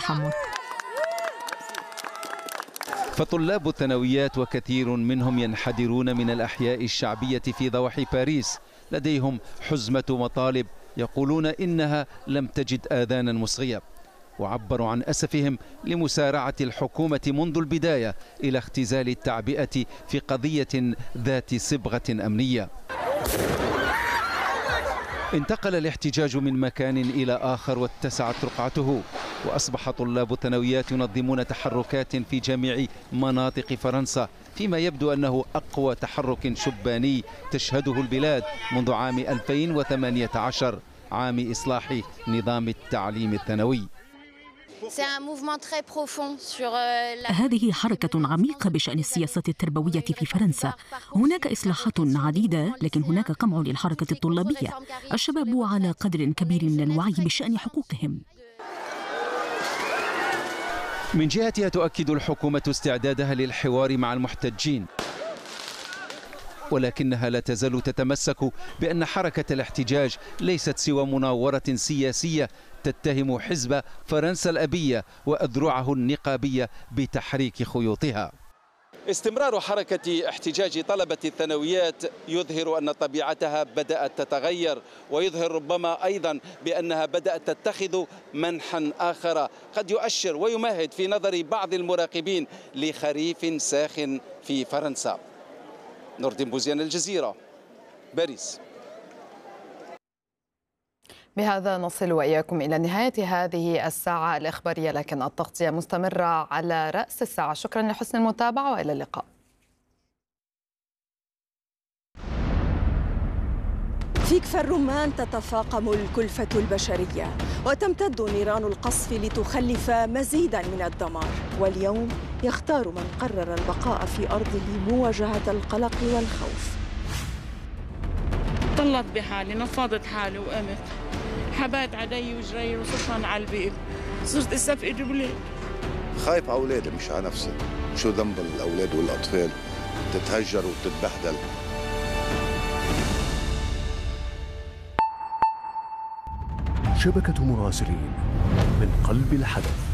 التحمل. فطلاب الثانويات وكثير منهم ينحدرون من الأحياء الشعبية في ضواحي باريس لديهم حزمة مطالب يقولون إنها لم تجد آذانا مصغية، وعبروا عن أسفهم لمسارعة الحكومة منذ البداية إلى اختزال التعبئة في قضية ذات صبغة أمنية. انتقل الاحتجاج من مكان إلى آخر واتسعت رقعته، وأصبح طلاب الثانويات ينظمون تحركات في جميع مناطق فرنسا فيما يبدو أنه أقوى تحرك شباني تشهده البلاد منذ عام 2018 عام إصلاح نظام التعليم الثانوي. هذه حركة عميقة بشأن السياسة التربوية في فرنسا. هناك إصلاحات عديدة، لكن هناك قمع للحركة الطلابية. الشباب على قدر كبير من الوعي بشأن حقوقهم. من جهتها تؤكد الحكومة استعدادها للحوار مع المحتجين، ولكنها لا تزال تتمسك بأن حركة الاحتجاج ليست سوى مناورة سياسية تتهم حزب فرنسا الأبية وأذرعه النقابية بتحريك خيوطها. استمرار حركة احتجاج طلبة الثانويات يظهر أن طبيعتها بدأت تتغير، ويظهر ربما أيضا بأنها بدأت تتخذ منحا آخر قد يؤشر ويمهد في نظر بعض المراقبين لخريف ساخن في فرنسا. نور الدين بوزيان، الجزيرة، باريس. بهذا نصل وإياكم إلى نهاية هذه الساعة الإخبارية، لكن التغطية مستمرة على رأس الساعة. شكرا لحسن المتابعة وإلى اللقاء. في كفر الرمان تتفاقم الكلفة البشرية وتمتد نيران القصف لتخلف مزيدا من الدمار، واليوم يختار من قرر البقاء في أرضه مواجهة القلق والخوف. طلت بحالي، نفضت حالي وقمت، حبات علي وجري وصرت على البيت، صرت استفقد بليل. خايف على أولادي مش على نفسي. شو ذنب الأولاد والأطفال تتهجر وتتبهدل؟ شبكة مراسلين من قلب الحدث.